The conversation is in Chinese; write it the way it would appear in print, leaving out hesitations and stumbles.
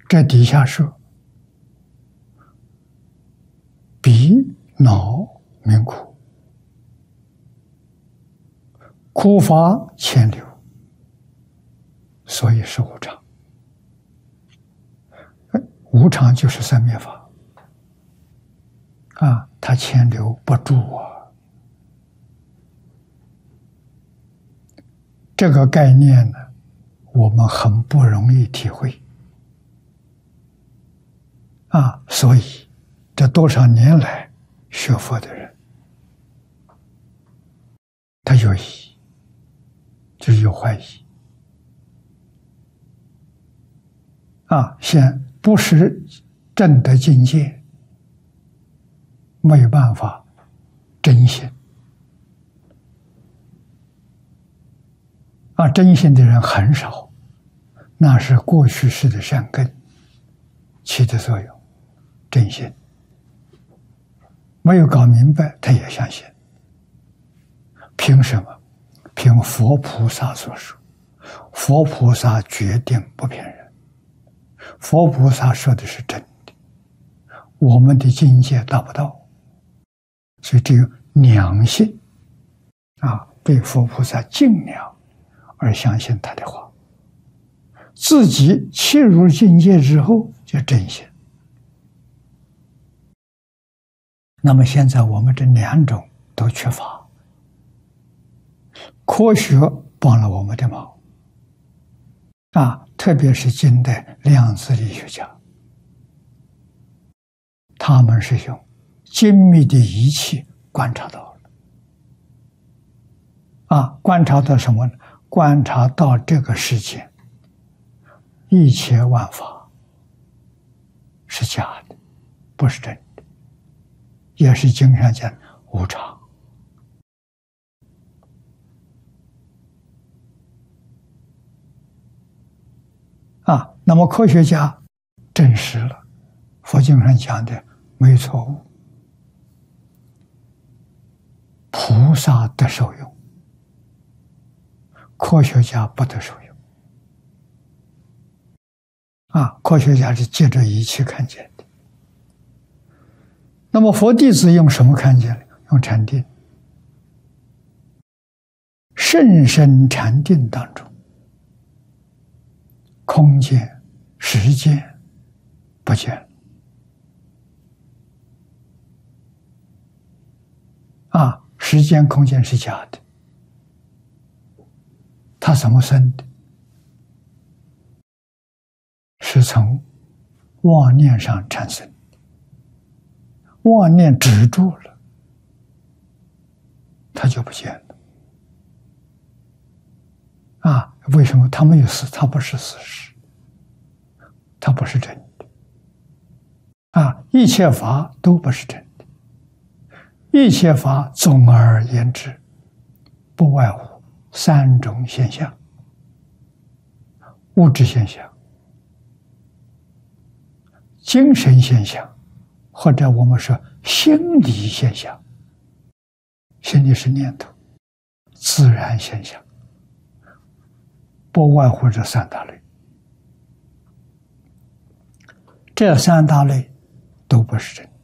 这底下说：鼻、脑鸣苦，苦法牵流，所以是无常。无常就是三灭法啊，它牵流不住啊。这个概念呢，我们很不容易体会啊，所以这多少年来学佛的人，他有疑，就是有怀疑啊，现不是正的境界，没有办法真心啊，真心的人很少，那是过去世的善根起的作用。真心没有搞明白，他也相信。凭什么？凭佛菩萨所说，佛菩萨决定不骗人，佛菩萨说的是真的，我们的境界达不到，所以只有良信啊，对佛菩萨敬仰而相信他的话，自己切入境界之后就真心。那么现在我们这两种都缺乏，科学帮了我们的忙啊，特别是近代量子力学家，他们是用精密的仪器观察到了啊，观察到什么呢？观察到这个世界一切万法是假的，不是真的。也是经上讲无常啊。那么科学家证实了佛经上讲的没错误，菩萨得受用，科学家不得受用啊。科学家是借着仪器看见的。那么佛弟子用什么看见？用禅定，甚深禅定当中，空间、时间不见了啊，时间、空间是假的，它怎么生的？是从妄念上产生。妄念止住了，它就不见了啊！为什么？它没有事，它不是事实，它不是真的啊！一切法都不是真的，一切法总而言之，不外乎三种现象：物质现象、精神现象，或者我们说心理现象。心理是念头，自然现象，不外乎这三大类。这三大类都不是真的